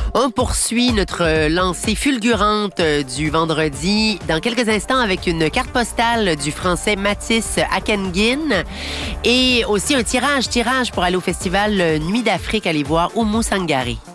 On poursuit notre lancée fulgurante du vendredi dans quelques instants avec une carte postale du français Mathis Akenguin et aussi un tirage pour aller au festival Nuit d'Afrique, aller voir Oumou Sangari.